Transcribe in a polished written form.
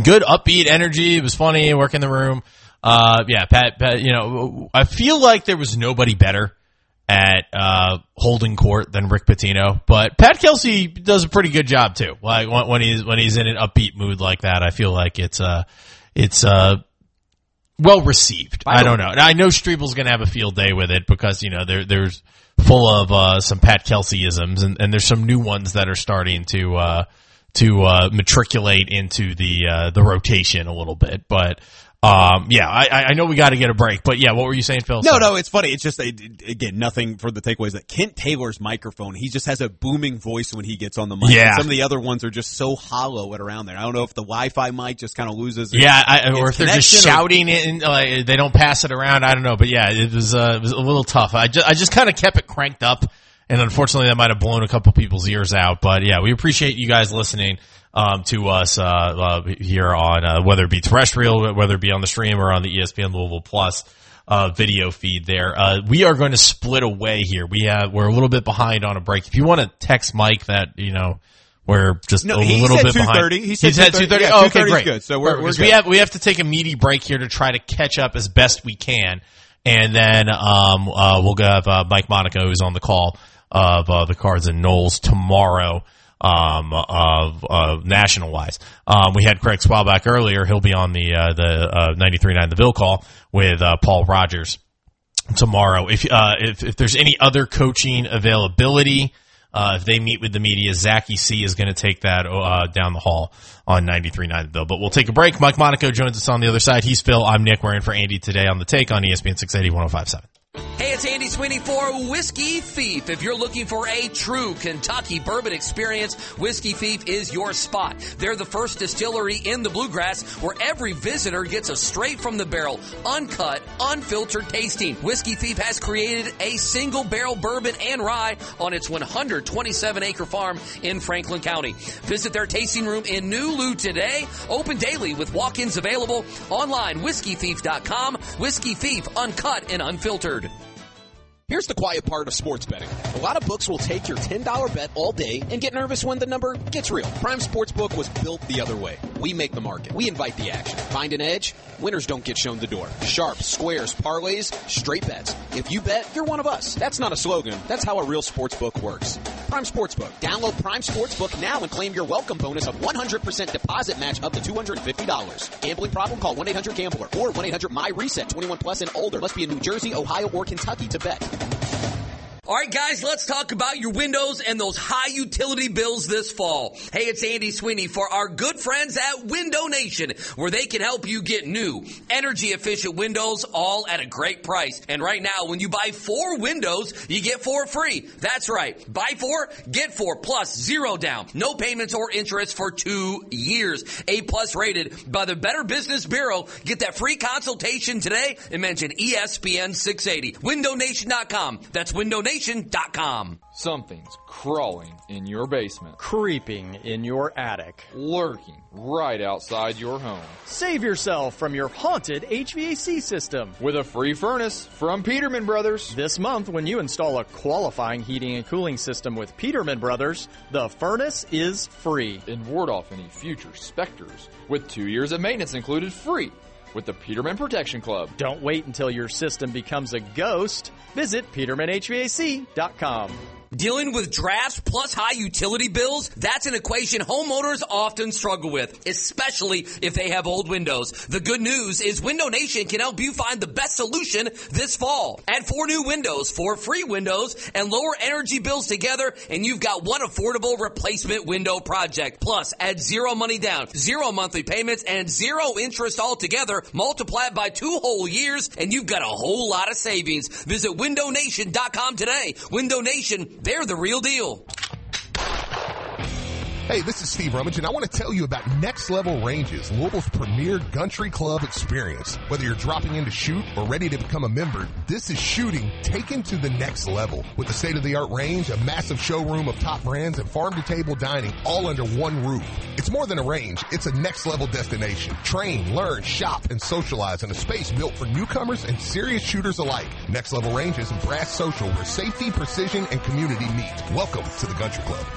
good upbeat energy. It was funny, work in the room. Pat, I feel like there was nobody better at holding court than Rick Pitino, but Pat Kelsey does a pretty good job too. Like when he's in an upbeat mood like that, I feel like it's well received. I don't know. I know Strebel's going to have a field day with it because there's full of some Pat Kelsey-isms, and there's some new ones that are starting to matriculate into the rotation a little bit, but. I know we got to get a break, but yeah, what were you saying, Phil? No, it's funny. It's just, again, nothing for the takeaways. That Kent Taylor's microphone, he just has a booming voice when he gets on the mic. Yeah. And some of the other ones are just so hollow at around there. I don't know if the Wi-Fi mic just kind of loses or if they're just shouting it and they don't pass it around. I don't know, but yeah, it was a little tough. I just kind of kept it cranked up, and unfortunately that might have blown a couple people's ears out, but yeah, we appreciate you guys listening. To us here on whether it be terrestrial, whether it be on the stream or on the ESPN Louisville Plus video feed there. We are going to split away here. We're a little bit behind on a break. If you want to text Mike that, we're just a little bit behind. He said 2:30. Yeah, oh, okay, great. Good. So we're good. We have to take a meaty break here to try to catch up as best we can. And then we'll have Mike Monaco, who's on the call of the Cards and Knowles tomorrow. National wise. We had Craig Swalback earlier. He'll be on the 93.9 The Bill call with, Paul Rogers tomorrow. If there's any other coaching availability, if they meet with the media, Zachy C is going to take that, down the hall on 93.9 The Bill. But we'll take a break. Mike Monaco joins us on the other side. He's Phil. I'm Nick. We're in for Andy today on The Take on ESPN 680 105.7. Hey, it's Andy Sweeney for Whiskey Thief. If you're looking for a true Kentucky bourbon experience, Whiskey Thief is your spot. They're the first distillery in the Bluegrass where every visitor gets a straight from the barrel, uncut, unfiltered tasting. Whiskey Thief has created a single barrel bourbon and rye on its 127-acre farm in Franklin County. Visit their tasting room in New Lou today. Open daily with walk-ins available. Online, whiskeythief.com. Whiskey Thief, uncut and unfiltered. Here's the quiet part of sports betting. A lot of books will take your $10 bet all day and get nervous when the number gets real. Prime Sportsbook was built the other way. We make the market. We invite the action. Find an edge? Winners don't get shown the door. Sharps, squares, parlays, straight bets. If you bet, you're one of us. That's not a slogan. That's how a real sportsbook works. Prime Sportsbook. Download Prime Sportsbook now and claim your welcome bonus of 100% deposit match up to $250. Gambling problem? Call 1-800-GAMBLER or 1-800-MY-RESET. 21 plus and older. Must be in New Jersey, Ohio, or Kentucky to bet. All right, guys, let's talk about your windows and those high utility bills this fall. Hey, it's Andy Sweeney for our good friends at Window Nation, where they can help you get new, energy-efficient windows all at a great price. And right now, when you buy 4 windows, you get 4 free. That's right. Buy 4, get 4, plus 0 down. No payments or interest for 2 years. A-plus rated by the Better Business Bureau. Get that free consultation today and mention ESPN 680. WindowNation.com. That's WindowNation.com. Something's crawling in your basement, creeping in your attic, lurking right outside your home. Save yourself from your haunted HVAC system with a free furnace from Peterman Brothers. This month, when you install a qualifying heating and cooling system with Peterman Brothers, the furnace is free. And ward off any future specters with 2 years of maintenance included free with the Peterman Protection Club. Don't wait until your system becomes a ghost. Visit PetermanHVAC.com. Dealing with drafts plus high utility bills, that's an equation homeowners often struggle with, especially if they have old windows. The good news is Window Nation can help you find the best solution this fall. Add 4 new windows, 4 free windows, and lower energy bills together, and you've got one affordable replacement window project. Plus, add 0 money down, 0 monthly payments, and 0 interest altogether. Multiply it by 2 whole years, and you've got a whole lot of savings. Visit WindowNation.com today. Window Nation, they're the real deal. Hey, this is Steve Rummage, and I want to tell you about Next Level Ranges, Louisville's premier country club experience. Whether you're dropping in to shoot or ready to become a member, this is shooting taken to the next level. With a state-of-the-art range, a massive showroom of top brands, and farm-to-table dining all under one roof. It's more than a range. It's a next-level destination. Train, learn, shop, and socialize in a space built for newcomers and serious shooters alike. Next Level Ranges and Brass Social, where safety, precision, and community meet. Welcome to the country club.